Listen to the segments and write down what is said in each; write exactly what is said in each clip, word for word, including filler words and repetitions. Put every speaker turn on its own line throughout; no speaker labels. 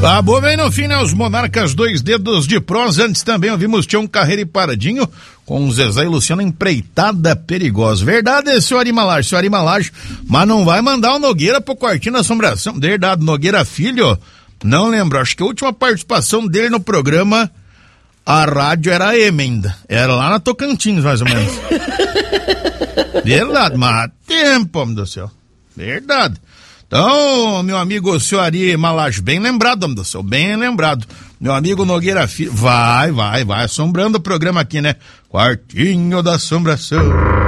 Acabou bem no fim, né? Os Monarcas, dois dedos de prosa. Antes também ouvimos Tião Carreira e Paradinho com Zezé e Luciano, empreitada perigosa. Verdade, senhor Arimalage, senhor Arimalage, mas não vai mandar o Nogueira pro quartinho da assombração. Verdade, Nogueira Filho, não lembro, acho que a última participação dele no programa, a rádio era a Emenda, era lá na Tocantins, mais ou menos. Verdade, mas tempo, homem do céu. Verdade. Então, meu amigo senhor Ari Malage, bem lembrado, homem do céu, bem lembrado. Meu amigo Nogueira Filho, vai, vai, vai, assombrando o programa aqui, né? Quartinho da Assombração.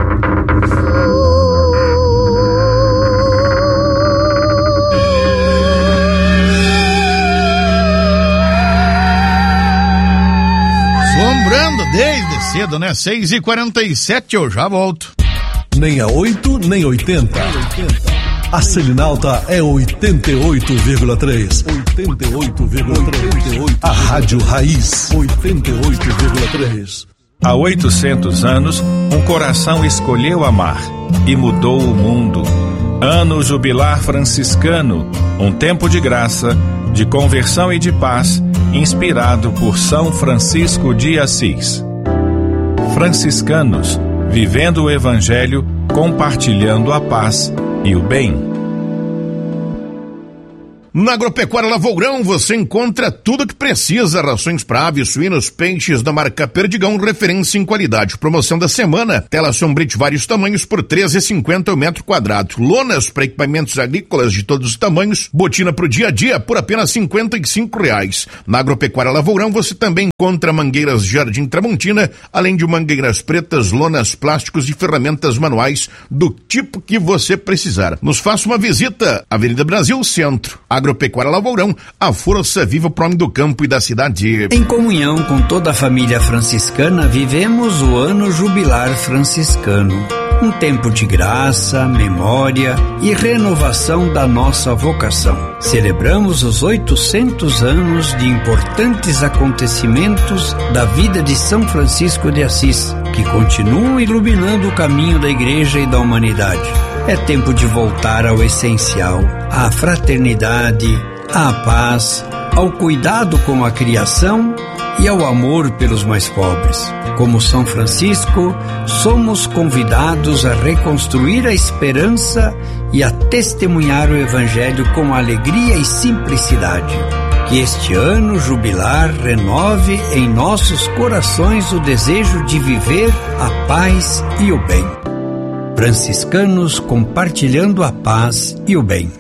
Assombrando desde cedo, né? seis e quarenta e sete, eu já volto.
Nem a oito, nem oitenta. A Selinalta é oitenta e oito vírgula três. oitenta e oito vírgula três. A Rádio Raiz, oitenta e oito vírgula três.
Há oitocentos anos, um coração escolheu amar e mudou o mundo. Ano Jubilar Franciscano, um tempo de graça, de conversão e de paz, inspirado por São Francisco de Assis. Franciscanos, vivendo o Evangelho, compartilhando a paz e o bem.
Na Agropecuária Lavourão você encontra tudo o que precisa: rações para aves, suínos, peixes da marca Perdigão, referência em qualidade. Promoção da semana: tela Sombrite vários tamanhos por treze reais e cinquenta centavos o metro quadrado. Lonas para equipamentos agrícolas de todos os tamanhos, botina para o dia a dia por apenas cinquenta e cinco reais. Na Agropecuária Lavourão você também encontra mangueiras Jardim Tramontina, além de mangueiras pretas, lonas, plásticos e ferramentas manuais do tipo que você precisar. Nos faça uma visita, Avenida Brasil Centro. Agropecuária Lavourão, a força viva pro homem do campo e da cidade.
Em comunhão com toda a família franciscana, vivemos o ano jubilar franciscano. Um tempo de graça, memória e renovação da nossa vocação. Celebramos os oitocentos anos de importantes acontecimentos da vida de São Francisco de Assis, que continuam iluminando o caminho da Igreja e da humanidade. É tempo de voltar ao essencial, à fraternidade, à paz, ao cuidado com a criação e ao amor pelos mais pobres. Como São Francisco, somos convidados a reconstruir a esperança e a testemunhar o Evangelho com alegria e simplicidade. Que este ano jubilar renove em nossos corações o desejo de viver a paz e o bem. Franciscanos compartilhando a paz e o bem.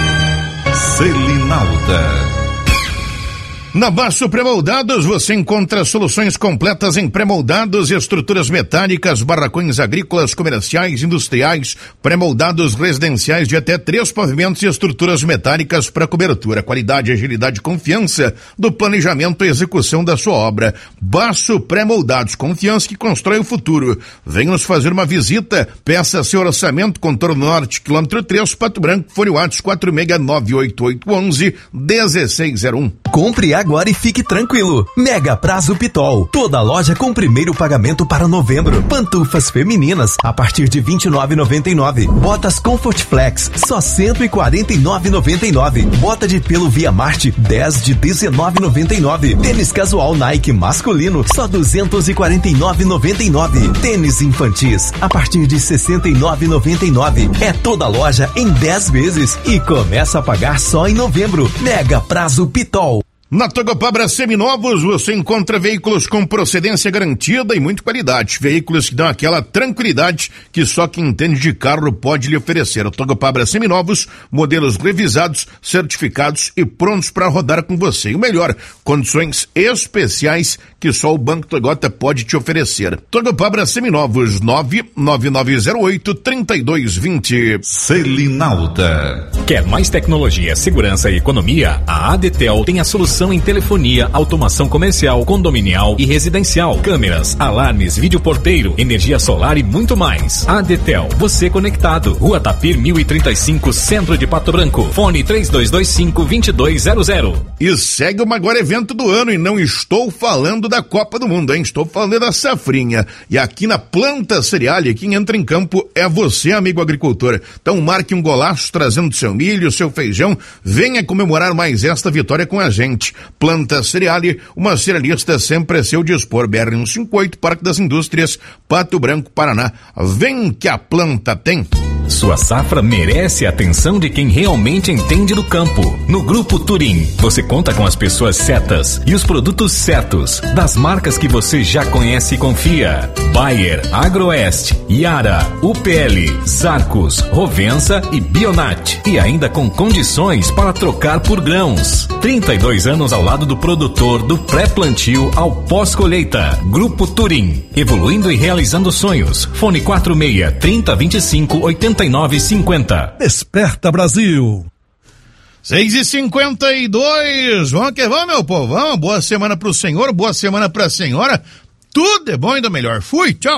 Selinalta.
Na Baço Pré-Moldados você encontra soluções completas em pré-moldados e estruturas metálicas, barracões agrícolas, comerciais, industriais, pré-moldados residenciais de até três pavimentos e estruturas metálicas para cobertura. Qualidade, agilidade e confiança do planejamento e execução da sua obra. Baço Pré-Moldados, confiança que constrói o futuro. Venha nos fazer uma visita, peça seu orçamento, Contorno Norte, quilômetro três, Pato Branco, Fone WhatsApp quatro seis nove oito oito um um um seis zero um.
Compre agora e fique tranquilo. Mega Prazo Pitol. Toda loja com primeiro pagamento para novembro. Pantufas femininas a partir de vinte e nove reais e noventa e nove centavos. Botas Comfort Flex só cento e quarenta e nove reais e noventa e nove centavos. Bota de pelo Via Marte dez de dezenove reais e noventa e nove centavos. Tênis casual Nike masculino só duzentos e quarenta e nove reais e noventa e nove centavos. Tênis infantis a partir de sessenta e nove reais e noventa e nove centavos. É toda loja em dez vezes e começa a pagar só em novembro. Mega Prazo Pitol.
Na Togopabra Seminovos você encontra veículos com procedência garantida e muita qualidade. Veículos que dão aquela tranquilidade que só quem entende de carro pode lhe oferecer. O Togopabra Seminovos, modelos revisados, certificados e prontos para rodar com você. E o melhor, condições especiais que só o Banco Togota pode te oferecer. Togopabra Seminovos, nove nove nove zero oito, três dois dois zero.
Selinalta.
Quer mais tecnologia, segurança e economia? A Adetel tem a solução solução em telefonia, automação comercial, condominial e residencial, câmeras, alarmes, videoporteiro, energia solar e muito mais. Adetel, você conectado. Rua Tapir mil e trinta e cinco, Centro de Pato Branco. Fone três dois dois cinco, dois dois zero zero.
E segue o maior evento do ano, e não estou falando da Copa do Mundo, hein? Estou falando da safrinha. E aqui na Planta Cerealia, quem entra em campo é você, amigo agricultor. Então marque um golaço trazendo seu milho, seu feijão. Venha comemorar mais esta vitória com a gente. Planta Cerealia, uma cerealista sempre a seu dispor. B R cento e cinquenta e oito, Parque das Indústrias, Pato Branco, Paraná. Vem que a planta tem.
Sua safra merece a atenção de quem realmente entende do campo. No Grupo Turim, você conta com as pessoas certas e os produtos certos, das marcas que você já conhece e confia. Bayer, Agroeste, Yara, U P L, Zarcos, Rovensa e Bionat. E ainda com condições para trocar por grãos. trinta e dois anos ao lado do produtor, do pré-plantio ao pós-colheita. Grupo Turim, evoluindo e realizando sonhos. Fone quatro seis, trinta, vinte e cinco, oitenta e nove cinquenta.
Desperta Brasil.
seis e cinquenta e dois. Vamos que vamos, meu povão. Boa semana pro senhor, boa semana pra senhora. Tudo é bom e do melhor. Fui, tchau.